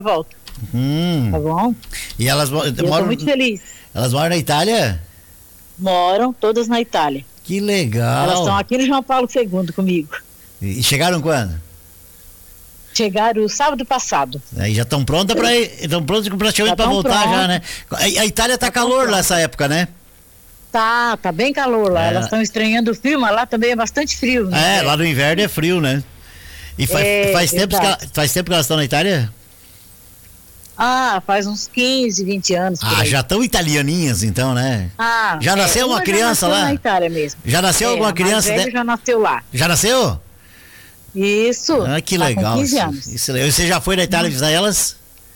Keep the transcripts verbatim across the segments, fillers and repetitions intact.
volta. Hum. Tá bom? E elas mo- Eu moram. tô muito feliz. Elas moram na Itália? Moram todas na Itália. Que legal. Elas estão aqui no João Paulo segundo comigo. E chegaram quando? Chegaram o sábado passado. Aí já estão prontas para estão prontas praticamente Já para tão voltar prontas. já, né? A, a Itália tá Já tão calor lá prontas. nessa época, né? Tá, tá bem calor lá. É. Elas estão estranhando o frio, mas lá também é bastante frio. né? É, lá no inverno é frio, né? E fa- É, faz, tempo que verdade. ela- faz tempo que elas estão na Itália? Ah, faz uns quinze, vinte anos. por Ah, aí. já estão italianinhas então, né? Ah, já nasceu uma já criança nasceu lá? na Itália mesmo. Já nasceu É, alguma a mais criança? velha de- já nasceu lá. Já nasceu? Isso. Ah, que tá legal. Com quinze isso- anos. isso é legal. Você já foi na Itália visitar elas?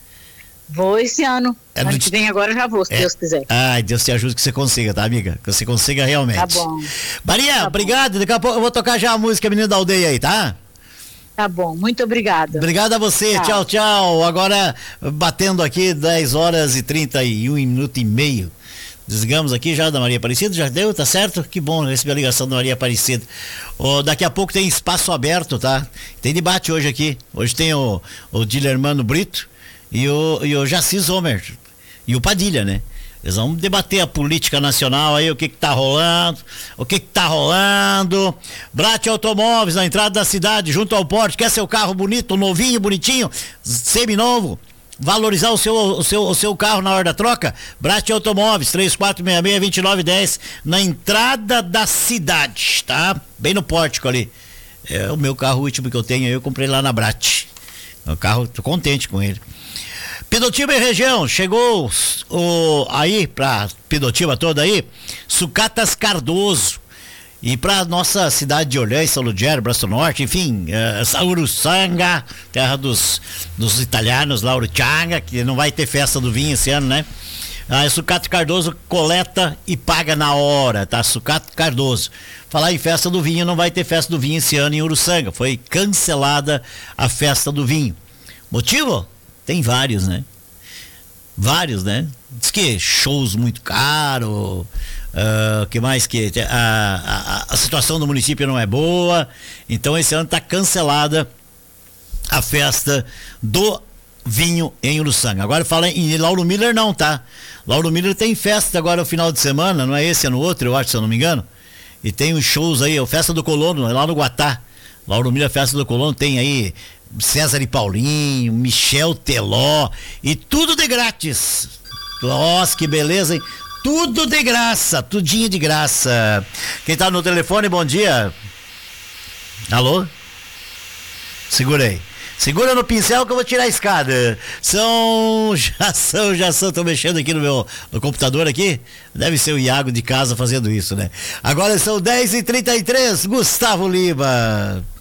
Vou esse ano. É ano do- que vem agora eu já vou, se É. Deus quiser. Ai, Deus te ajude que você consiga, tá, amiga? Que você consiga realmente. Tá bom. Maria, Tá bom. obrigado. Daqui a pouco eu vou tocar já a música Menino da Aldeia aí, tá? Tá bom, muito obrigada. Obrigado a você. Tchau, Tchau. tchau. Agora, batendo aqui dez horas e trinta e um minuto e meio. Desligamos aqui já da Maria Aparecida, já deu, tá certo? Que bom receber a ligação da Maria Aparecida. Ó, daqui a pouco tem espaço aberto, tá? Tem debate hoje aqui. Hoje tem o, o Dilermano Brito e o, e o Jacis Homer. E o Padilha, né? Eles vão debater a política nacional aí, o que que tá rolando, o que que tá rolando. Brat Automóveis, na entrada da cidade, junto ao porte. Quer seu carro bonito, novinho, bonitinho, seminovo? Valorizar o seu, o seu, o seu carro na hora da troca? Brat Automóveis, três quatro seis seis, dois nove um zero, na entrada da cidade, tá? Bem no pórtico ali. É o meu carro último que eu tenho, eu comprei lá na Brat. O carro, tô contente com ele. Pidotiba e região, chegou o, aí pra Pidotiba toda aí, Sucatas Cardoso. E pra nossa cidade de Olhães, São Lugero, Braço Norte, enfim, uh, Uruçanga, terra dos, dos italianos lá, Uruchanga, que não vai ter festa do vinho esse ano, né? A Sucato Cardoso coleta e paga na hora, tá? Sucato Cardoso. Falar em festa do vinho, não vai ter festa do vinho esse ano em Uruçanga. Foi cancelada a festa do vinho. Motivo? Tem vários, né? Vários, né? Diz que shows muito caros, uh, que mais que a, a, a situação do município não é boa, então esse ano está cancelada a festa do vinho em Uruçanga. Agora fala em Lauro Miller não, tá? Lauro Miller tem festa agora no final de semana, não é esse, é no outro, eu acho, se eu não me engano. E tem uns shows aí, a festa do Colono, lá no Guatá. Lauro Miller, festa do Colono, tem aí César e Paulinho, Michel Teló, e tudo de grátis. Nossa, que beleza, hein? Tudo de graça, tudinho de graça. Quem tá no telefone, bom dia. Alô? Segurei. Segura no pincel que eu vou tirar a escada. São, já são, já são, tô mexendo aqui no meu no computador aqui. Deve ser o Iago de casa fazendo isso, né? Agora são dez e trinta e três, Gustavo Lima.